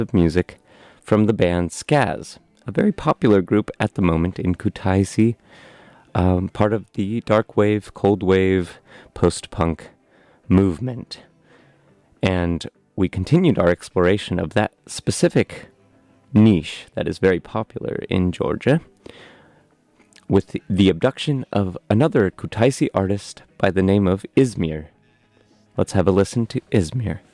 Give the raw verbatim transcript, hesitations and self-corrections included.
of music from the band Skaz, a very popular group at the moment in Kutaisi, um, part of the dark wave, cold wave, post-punk movement. And we continued our exploration of that specific niche that is very popular in Georgia with the, the abduction of another Kutaisi artist by the name of Izmir. Let's have a listen to Izmir.